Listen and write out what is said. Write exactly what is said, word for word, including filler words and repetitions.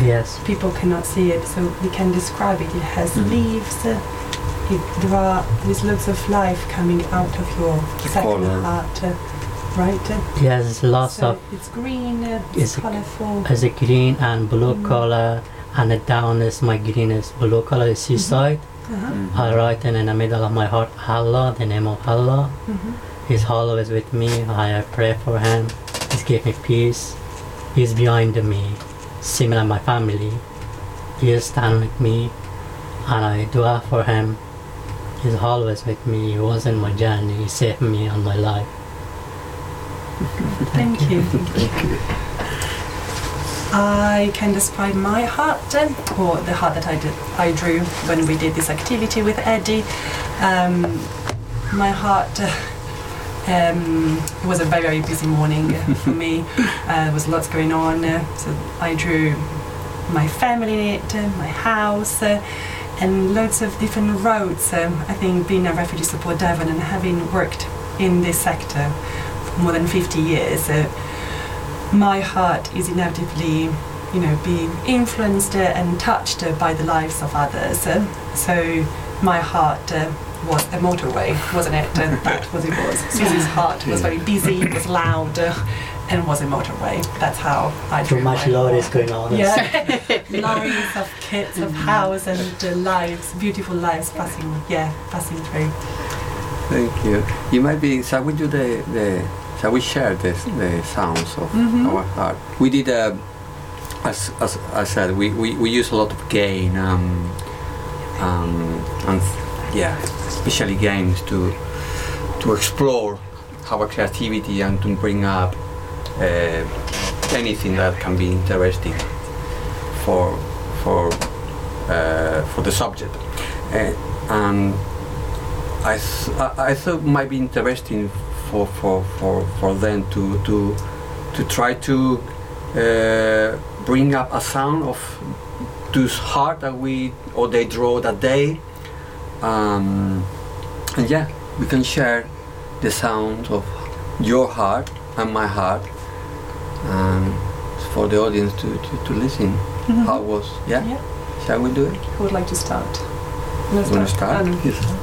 Yes. People cannot see it, so we can describe it. It has mm. leaves. Uh, it, there are there's lots of life coming out of your the second color. heart, uh, right? Uh, yes, lots so of. It's green. Uh, it's, it's colourful. It's a green and blue mm. color, and the down is my green is blue color. The seaside. Mm-hmm. Uh-huh. Mm-hmm. I write in the middle of my heart, Allah, the name of Allah. Mm-hmm. He's always with me. I pray for Him. He's give me peace. He's behind me, similar my family. He stand with me, and I dua for Him. He's always with me. He was in my journey. He saved me on my life. Thank you. Thank you. I can describe my heart, uh, or the heart that I did, I drew when we did this activity with Eddie. Um, my heart. Uh, Um, it was a very, very busy morning uh, for me. Uh, there was lots going on, uh, so I drew my family in it, uh, my house, uh, and loads of different roads. Um, I think being a refugee support Devon and having worked in this sector for more than fifty years, uh, my heart is inevitably, you know, being influenced uh, and touched uh, by the lives of others. Uh, so my heart uh, was a motorway, wasn't it? And that was it was. Susie's heart was very busy, was loud, uh, and was a motorway. That's how I drew Too much load is going on. Yeah, lines of kids, of house, and uh, lives, beautiful lives passing. Yeah, passing through. Thank you. You might be. Shall we do the the? Shall we share this the sounds of mm-hmm. our heart? We did a. As, as I said, we, we, we use a lot of gain um, um, and yeah, especially games to to explore our creativity and to bring up uh, anything that can be interesting for for uh, for the subject. Uh, and I th- I thought it might be interesting for for, for, for them to to to try to uh, bring up a sound of those heart that we or they draw that day. Um, and yeah, we can share the sound of your heart and my heart, and for the audience to, to, to listen. Mm-hmm. How it was, yeah? yeah? Shall we do it? Who would like to start? You want to start? Um, yes.